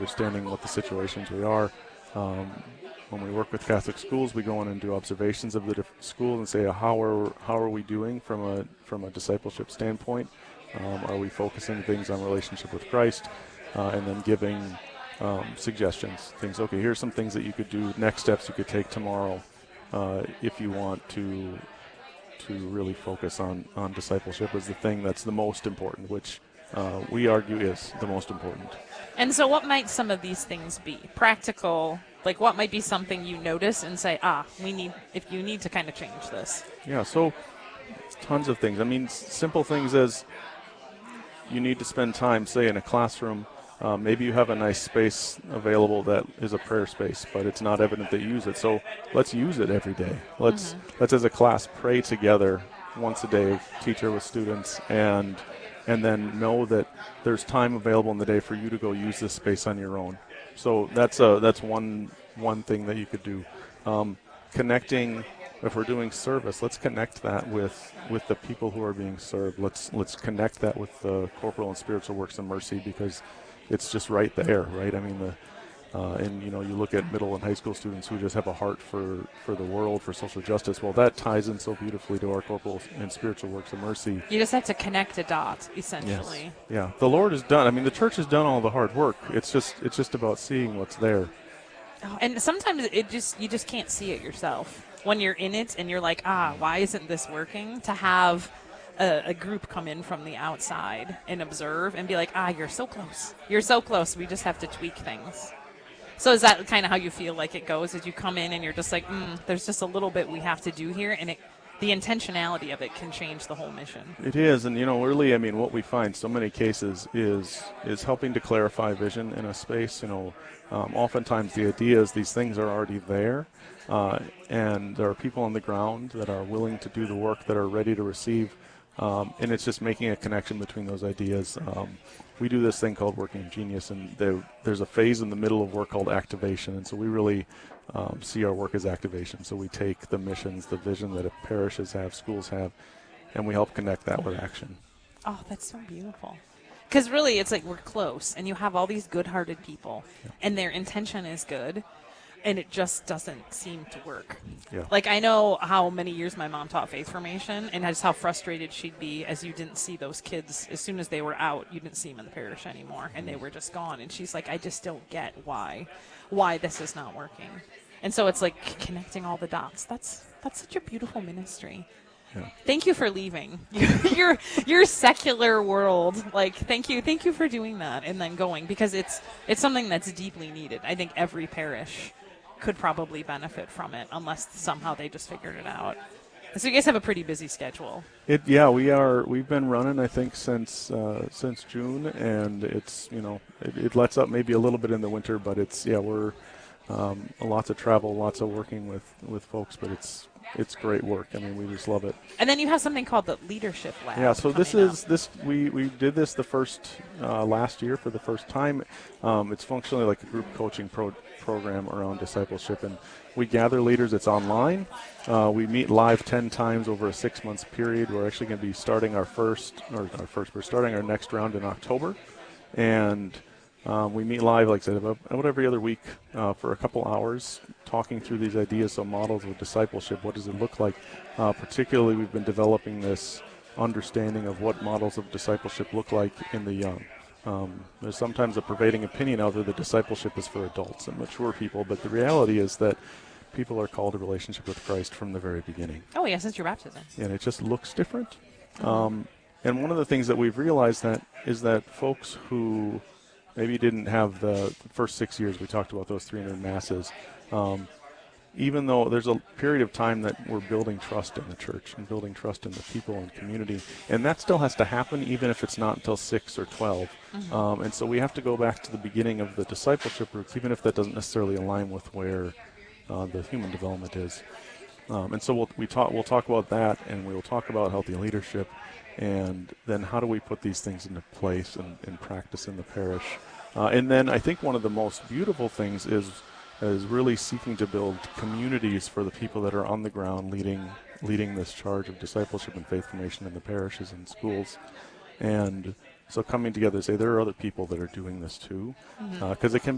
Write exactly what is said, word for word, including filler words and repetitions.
understanding what the situations we are. Um, when we work with Catholic schools, we go in and do observations of the different schools and say, uh, how are how are we doing from a from a discipleship standpoint? Um, are we focusing things on relationship with Christ, uh, and then giving um, suggestions, things. Okay, here's some things that you could do, next steps you could take tomorrow, uh, if you want to to really focus on on discipleship as the thing that's the most important, which uh, we argue is the most important. And so what might some of these things be? Practical, like what might be something you notice and say, ah, we need, if you need to kind of change this? Yeah, so tons of things. I mean, s- simple things as you need to spend time, say, in a classroom. Uh, maybe you have a nice space available that is a prayer space, but it's not evident that you use it. So let's use it every day. Let's, Mm-hmm. let's as a class, pray together once a day, teacher with students, and and then know that there's time available in the day for you to go use this space on your own. So that's a that's one one thing that you could do. Um, connecting, if we're doing service, let's connect that with with the people who are being served. Let's let's connect that with the corporal and spiritual works of mercy, because it's just right there, right? I mean, the uh, and you know, you look at middle and high school students who just have a heart for, for the world, for social justice. Well, that ties in so beautifully to our corporal and spiritual works of mercy. You just have to connect a dot, essentially. Yes. Yeah. The Lord has done. I mean, the church has done all the hard work. It's just it's just about seeing what's there. Oh, and sometimes it just you just can't see it yourself when you're in it, and you're like, ah, why isn't this working? To have a, a group come in from the outside and observe and be like, ah, you're so close. You're so close. We just have to tweak things. So is that kind of how you feel like it goes? As you come in and you're just like, mm, there's just a little bit we have to do here, and it, the intentionality of it can change the whole mission. It is, and you know, really, I mean, what we find so many cases is is helping to clarify vision in a space. You know, um, oftentimes the idea is these things are already there, uh, and there are people on the ground that are willing to do the work, that are ready to receive, um, and it's just making a connection between those ideas. Um, we do this thing called Working Genius, and there, there's a phase in the middle of work called activation, and so we really um, see our work as activation. So we take the missions, the vision that parishes have, schools have, and we help connect that with action. Oh, that's so beautiful. Because really, it's like we're close, and you have all these good-hearted people, Yeah. and their intention is good, and it just doesn't seem to work. Yeah. Like, I know how many years my mom taught faith formation, and just how frustrated she'd be as you didn't see those kids. As soon as they were out, you didn't see them in the parish anymore, and they were just gone. And she's like, I just don't get why, why this is not working. And so it's like connecting all the dots. That's that's such a beautiful ministry. Yeah. Thank you for leaving your your secular world. Like, thank you, thank you for doing that and then going, because it's it's something that's deeply needed. I think every parish could probably benefit from it, unless somehow they just figured it out. So you guys have a pretty busy schedule. It yeah, we are. We've been running, I think, since uh, since June, and it's you know it, it lets up maybe a little bit in the winter, but it's yeah we're um, lots of travel, lots of working with, with folks, but it's it's great work. I mean, we just love it. And then you have something called the Leadership Lab. Yeah, so this coming is up. this we, we did this the first uh, last year for the first time. Um, it's functionally like a group coaching pro- program around discipleship, and we gather leaders. It's online. Uh, we meet live ten times over a six months period. We're actually going to be starting our first or our first. We're starting our next round in October, and um, we meet live, like I said, about, about every other week uh, for a couple hours, talking through these ideas. So models of discipleship. What does it look like? Uh, particularly, we've been developing this understanding of what models of discipleship look like in the young. Um, there's sometimes a pervading opinion out there that discipleship is for adults and mature people, but the reality is that people are called to relationship with Christ from the very beginning. Oh, yeah, since your baptism. And it just looks different. Um, and one of the things that we've realized that is that folks who maybe didn't have the first six years, we talked about those three hundred masses, um, even though there's a period of time that we're building trust in the church and building trust in the people and community, and that still has to happen even if it's not until six or twelve. Mm-hmm. Um, and so we have to go back to the beginning of the discipleship roots, even if that doesn't necessarily align with where uh, the human development is. Um, and so we'll, we talk, we'll talk about that, and we will talk about healthy leadership, and then how do we put these things into place and, and practice in the parish. Uh, and then I think one of the most beautiful things is is really seeking to build communities for the people that are on the ground leading leading this charge of discipleship and faith formation in the parishes and schools. And so coming together to say there are other people that are doing this too, because mm-hmm. uh, it can